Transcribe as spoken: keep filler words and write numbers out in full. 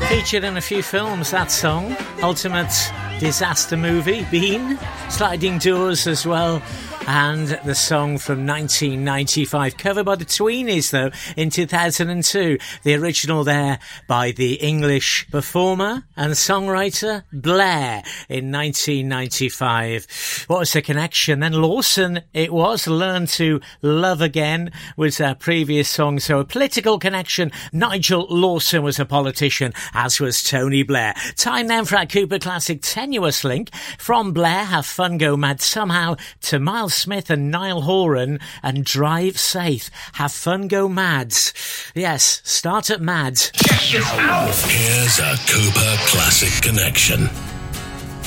Featured in a few films, that song. Ultimate disaster movie, Bean. Sliding Doors as well. And the song from nineteen ninety-five, covered by the Tweenies, though, in two thousand two. The original there by the English performer and songwriter Blair in nineteen ninety-five. What was the connection? Then Lawson, it was Learn to Love Again, was our previous song. So a political connection. Nigel Lawson was a politician, as was Tony Blair. Time then for our Cooper Classic Tenuous Link. From Blair, Have Fun Go Mad Somehow, to Miles Smith and Niall Horan and Drive Safe. Have Fun Go Mads. Yes, start at Mads. Check this out. Here's a Cooper Classic Connection.